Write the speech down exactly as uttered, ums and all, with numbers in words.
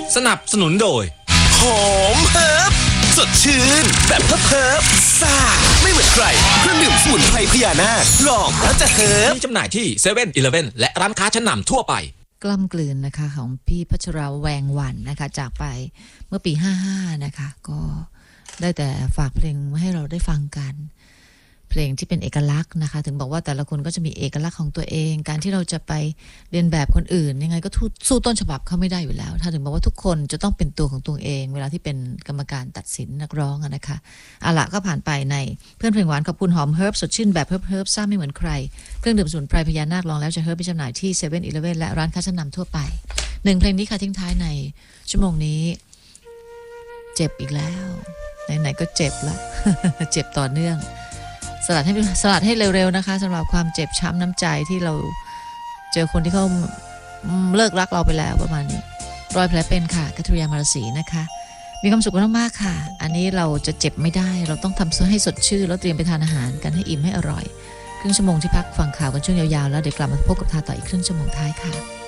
สนับสนุนโดยหอมเฮิร์บสดชื่นแบบเฮิร์บซ่าไม่เหมือนใครเครื่องดื่มสมุนไพรพญานาคลองแล้วจะเฮิร์บมีจำหน่ายที่เซเว่นอีเลฟเว่นและร้านค้าชั้นนำทั่วไปกล้ำกลืนนะคะของพี่พัชราแวงวันนะคะจากไปเมื่อปีห้าสิบห้านะคะก็ได้แต่ฝากเพลงมาให้เราได้ฟังกันเพลงที่เป็นเอกลักษณ์นะคะถึงบอกว่าแต่ละคนก็จะมีเอกลักษณ์ของตัวเองการที่เราจะไปเรียนแบบคนอื่นยังไงก็สู้ต้นฉบับเขาไม่ได้อยู่แล้วถ้าถึงบอกว่าทุกคนจะต้องเป็นตัวของตัวเองเวลาที่เป็นกรรมการตัดสินนักร้องนะคะเอาละก็ผ่านไปในเพื่อนเพลงหวานขอบคุณหอมเฮิร์บสดชื่นแบบเฮิร์บเฮิร์บซ่าไม่เหมือนใครเครื่องดื่มสมุนไพรพญานาคลองแล้วจะเฮิร์บไปจำหน่ายที่เซเว่นอีเลฟเว่นและร้านค้าชั้นนำทั่วไปหนึ่งเพลงนี้ค่ะทิ้งท้ายในชั่วโมงนี้เจ็บอีกแล้วไหนๆก็เจ็บละ เจ็บต่อเนื่องสลัดให้สลัดให้เร็วๆนะคะสำหรับความเจ็บช้ำน้ำใจที่เราเจอคนที่เขาเลิกรักเราไปแล้วประมาณนี้รอยแผลเป็นค่ะกัทริยามารสีนะคะมีความสุขมากๆค่ะอันนี้เราจะเจ็บไม่ได้เราต้องทำให้สดชื่นแล้วเตรียมไปทานอาหารกันให้อิ่มให้อร่อยครึ่งชั่วโมงที่พักฟังข่าวกันช่วงยาวๆแล้วเดี๋ยวกลับมาพบกับทาต่ออีกครึ่งชั่วโมงท้ายค่ะ